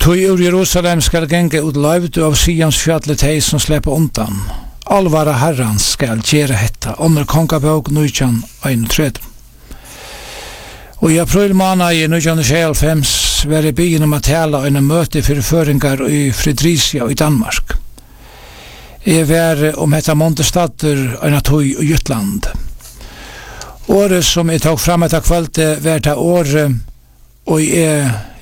Tog ur Jerusalem skal genge ut løyvdu av Sions fjallet hei som slipper undan. Alvara herrans skal gjere hetta, under kongabog 1931. Og i april måned i 1995 var jeg byggen om å tale en møte for føringar i Fredricia i Danmark. Jeg var om hetta Montestadur en tog i Jutland. Året som jeg tog fram etter kvalitet var det året og jeg